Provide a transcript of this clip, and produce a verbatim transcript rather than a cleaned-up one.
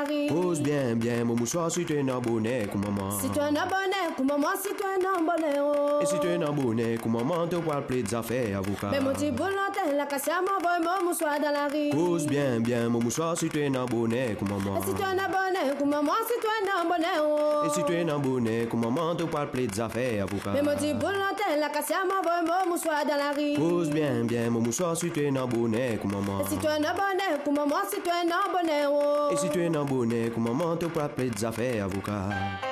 rue. Pose bien, bien, mon mouchoir si tu es un bonnet, comme maman. Si tu es un bonnet, comme maman, si tu es un bonnet, oh. Et si tu es un bonnet, comme maman, te parle plus d'affaires, avocat. Mais mon petit boulot, la casse à m'envoie mon mouchoir dans la rue. Pose bien, bien, mon mouchoir si tu es un bonnet, comme maman. Et si tu es un bonnet, comme maman, si tu es un bonnet, oh. Et si tu es un bonnet, comme maman, te parle plus d'affaires, avocat. Mais mon petit boulot, la casse à m'envoie mon mouchoir dans la rue. Pose bien, bien, mon mouchoir si tu es un bonnet, comme maman. Et si tu es un bonnet, comme maman, si tu es un bonnet, oh. Et si tu es un bonnet, comme maman, te parle plus d'affaires, avocat.